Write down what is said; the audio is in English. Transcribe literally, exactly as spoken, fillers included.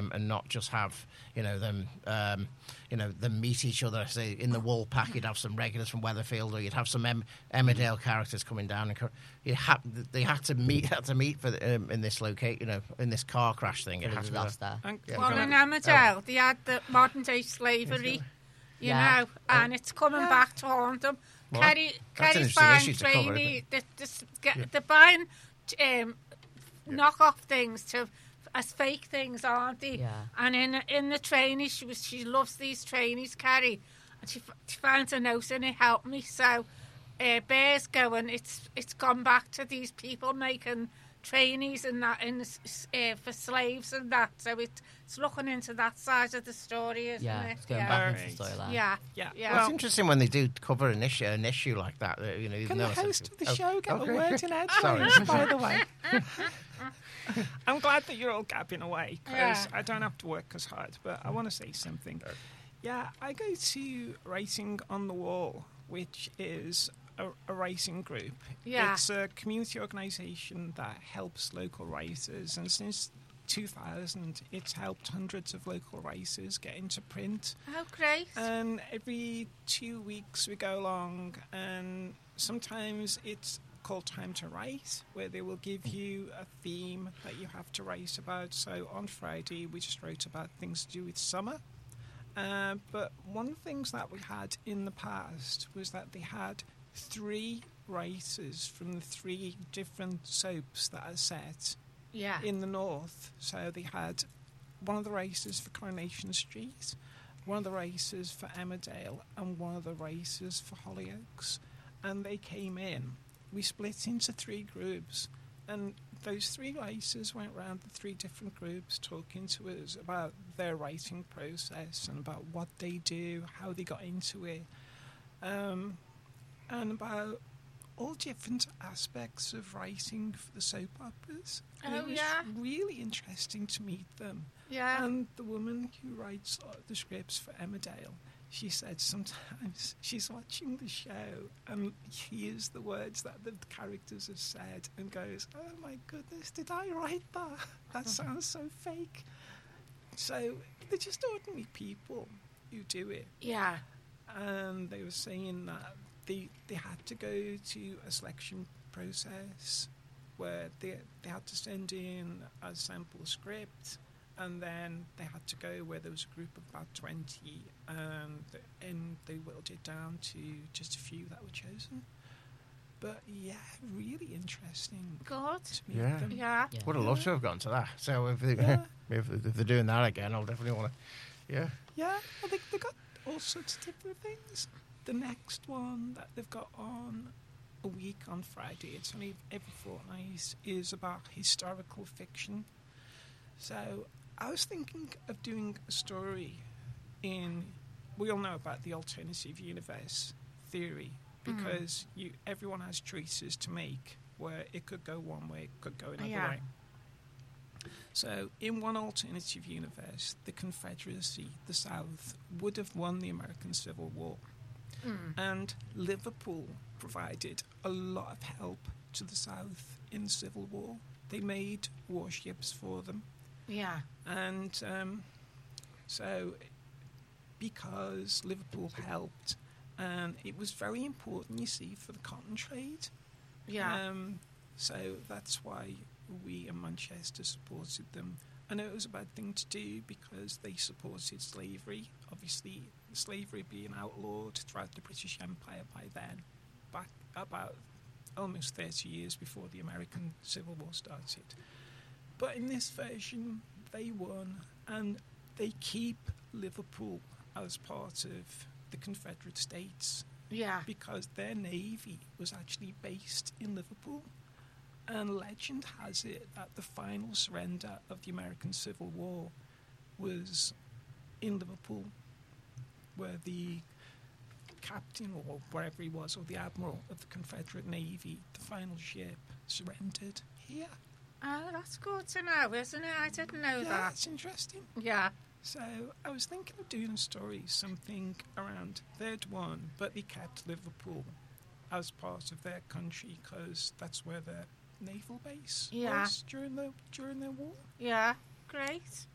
um, and not just have, you know, them, um, you know, them meet each other. Say in the Wool pack, you'd have some regulars from Weatherfield, or you'd have some em- Emmerdale characters coming down, and co- you ha- they had to meet, had to meet for the, um, in this locate, you know, in this car crash thing. It had to be lost there. Yeah. Well, in Emmerdale, Oh. they had the modern day slavery, you Yeah. know, and it's coming Yeah. back to haunt them. Well, Kerry, that's an Kerry's interesting buying issue to cover, trainee, isn't the, the, get, Yeah. they're buying um, knock-off things to as fake things, aren't they? Yeah. And in in the trainees, she was she loves these trainees, Kerry, and she f- she finds a note in it. Help me, so uh, Bear's going. It's it's gone back to these people making trainees and that in uh, for slaves and that. So it, it's looking into that side of the story, isn't Yeah, it? it's going yeah. back Right. into the storyline. Yeah, Yeah. yeah. Well, Well, it's interesting when they do cover an issue, an issue like that. that, You know, even Can though the it's- host of the Oh, show get okay. a word in Sorry. edgewise, by the way? I'm glad that you're all gabbing away, because Yeah. I don't have to work as hard, but I want to say something. Yeah, I go to Racing on the Wall, which is a, a racing group. Yeah. It's a community organisation that helps local racers, and since two thousand, it's helped hundreds of local racers get into print. Oh, great. And every two weeks we go along, and sometimes it's called Time to Write, where they will give you a theme that you have to write about. So on Friday, we just wrote about things to do with summer. Uh, but one of the things that we had in the past was that they had three writers from the three different soaps that are set yeah. in the north. So they had one of the races for Coronation Street, one of the races for Emmerdale, and one of the races for Hollyoaks. And they came in. We split into three groups, and those three races went round the three different groups talking to us about their writing process and about what they do, how they got into it, um, and about all different aspects of writing for the soap operas. And Oh, it was yeah. really interesting to meet them. Yeah. And the woman who writes uh, the scripts for Emmerdale, she said sometimes she's watching the show and hears the words that the characters have said and goes, oh my goodness, did I write that? That sounds so fake. So they're just ordinary people who do it. yeah. And they were saying that they they had to go to a selection process where they they had to send in a sample script, and then they had to go where there was a group of about twenty, and and they whittled it down to just a few that were chosen. But yeah, really interesting. Good. To meet Yeah. them. Yeah. Yeah. Would have loved to have gone to that. So if, they, Yeah. if, if they're doing that again, I'll definitely want to. Yeah. Yeah, well, they, they got all sorts of different things. The next one that they've got on a week on Friday, it's only every fortnight, is about historical fiction. So I was thinking of doing a story in, we all know about the alternative universe theory, because you everyone has choices to make where it could go one way, it could go another Yeah. way. So, in one alternative universe, the Confederacy, the South, would have won the American Civil War. And Liverpool provided a lot of help to the South in the Civil War. They made warships for them. Yeah. And um, so, because Liverpool helped, and it was very important, you see, for the cotton trade. Yeah. Um, so that's why we in Manchester supported them. I know it was a bad thing to do because they supported slavery. Obviously, slavery being outlawed throughout the British Empire by then, back about almost thirty years before the American Civil War started. But in this version, they won, and they keep Liverpool as part of the Confederate States yeah. because their navy was actually based in Liverpool. And legend has it that the final surrender of the American Civil War was in Liverpool, where the captain or wherever he was, or the admiral of the Confederate Navy, the final ship, surrendered here. Oh, that's good to know, isn't it? I didn't know Yeah, that. that's interesting. Yeah. So I was thinking of doing a story, something around they'd won, but they kept Liverpool as part of their country because that's where their naval base Yeah. was during the during their war. Yeah. Great.